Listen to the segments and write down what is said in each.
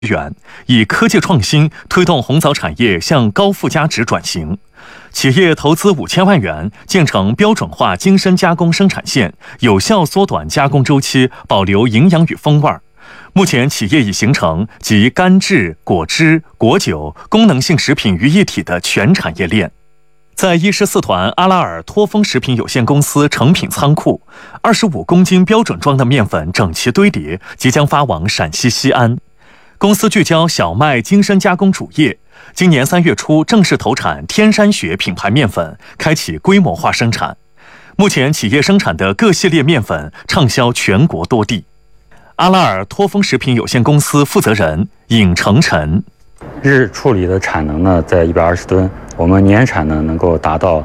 元，以科技创新推动红枣产业向高附加值转型。企业投资5000万元建成标准化精深加工生产线，有效缩短加工周期，保留营养与风味。目前，企业已形成集干制、果汁、果酒、功能性食品于一体的全产业链。在14团阿拉尔托丰食品有限公司成品仓库，25公斤标准装的面粉整齐堆叠，即将发往陕西西安。公司聚焦小麦精深加工主业，今年3月初正式投产天山雪品牌面粉，开启规模化生产。目前，企业生产的各系列面粉畅销全国多地。阿拉尔托丰食品有限公司负责人尹成臣： 日处理的产能呢在120吨，我们年产呢能够达到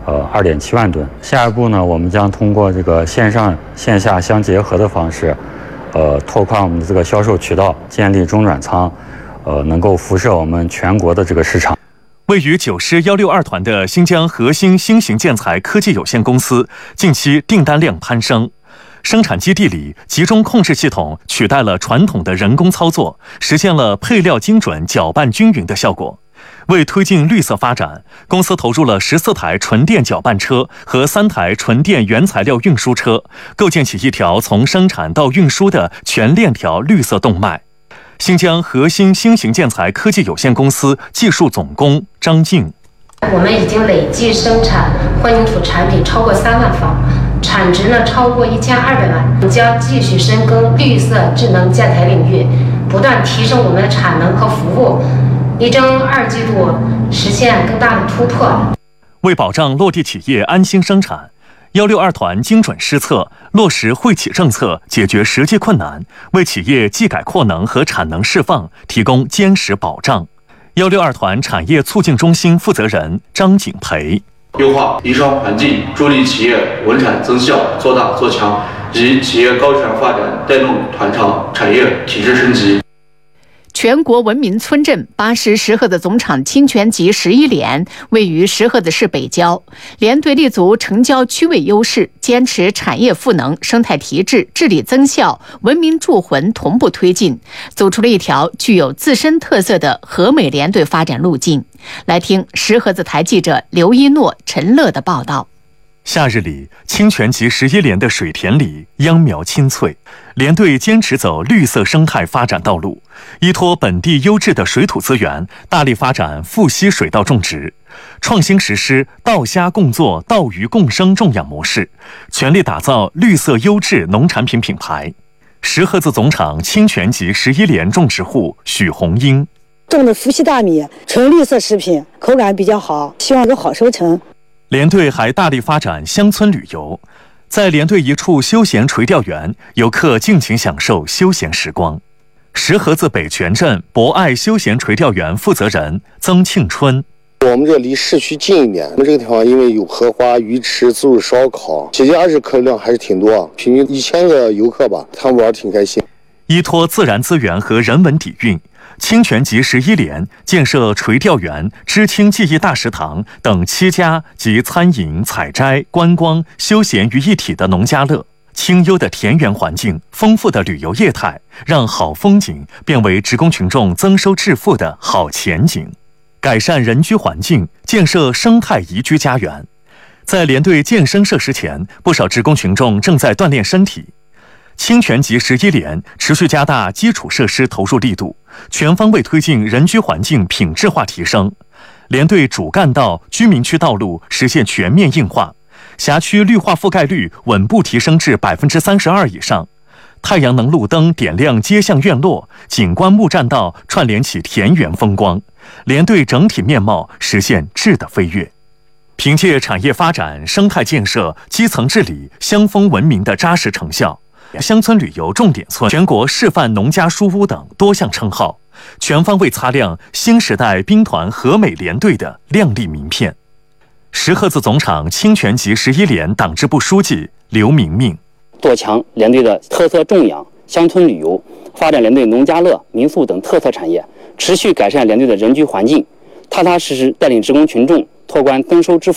2.7万吨。下一步呢，我们将通过这个线上线下相结合的方式，拓宽我们的这个销售渠道，建立中转仓，能够辐射我们全国的这个市场。 位于9师162团的新疆核心新型建材科技有限公司近期订单量攀升。生产基地里，集中控制系统取代了传统的人工操作，实现了配料精准、搅拌均匀的效果。为推进绿色发展，公司投入了14台纯电搅拌车和3台纯电原材料运输车，构建起一条从生产到运输的全链条绿色动脉。新疆核心新型建材科技有限公司技术总工张静： 我们已经累计生产混凝土产品超过3万方，产值呢超过1200万。我们将继续深耕绿色智能建材领域，不断提升我们的产能和服务，力争2季度实现更大的突破。 为保障落地企业安心生产，162团精准施策，落实惠企政策，解决实际困难，为企业技改扩能和产能释放提供坚实保障。162团产业促进中心负责人张景培： 优化营商环境，助力企业稳产增效，做大做强，及企业高质量发展，带动团厂产业体制升级。 全国文明村镇巴什石河子总厂清泉集11连位于石河子市北郊，连队立足城郊区位优势，坚持产业赋能、生态提质、治理增效、文明铸魂同步推进，走出了一条具有自身特色的和美连队发展路径。来听石河子台记者刘一诺、陈乐的报道。 夏日里，清泉集11连的水田里秧苗青翠，连队坚持走绿色生态发展道路，依托本地优质的水土资源，大力发展富硒水稻种植，创新实施稻虾共作、稻鱼共生种养模式，全力打造绿色优质农产品品牌。石河子总厂清泉集11连种植户许红英： 种的富硒大米，纯绿色食品，口感比较好，希望有好收成。 连队还大力发展乡村旅游，在连队一处休闲垂钓园，游客尽情享受休闲时光。石河子北泉镇博爱休闲垂钓园负责人曾庆春： 我们这离市区近一点，我们这个地方因为有荷花、鱼池、自助烧烤，节假日客流量还是挺多，平均1000个游客吧，他们玩挺开心。 依托自然资源和人文底蕴，清泉集11连建设垂钓园、知青记忆大食堂等7家集餐饮、采摘、观光、休闲于一体的农家乐。清幽的田园环境，丰富的旅游业态，让好风景变为职工群众增收致富的好前景。改善人居环境，建设生态宜居家园。在连队健身设施前，不少职工群众正在锻炼身体。清泉集11连持续加大基础设施投入力度，全方位推进人居环境品质化提升。连队主干道、居民区道路实现全面硬化，辖区绿化覆盖率稳步提升至32%以上。太阳能路灯点亮街巷院落，景观木栈道串联起田园风光，连队整体面貌实现质的飞跃。凭借产业发展、生态建设、基层治理、乡风文明的扎实成效，乡村旅游重点村、全国示范农家书屋等多项称号，全方位擦亮新时代兵团和美连队的亮丽名片。石河子总厂清泉集11连党支部书记刘明明： 做强连队的特色种养、乡村旅游，发展连队农家乐、民宿等特色产业，持续改善连队的人居环境，踏踏实实带领职工群众拓宽增收致富。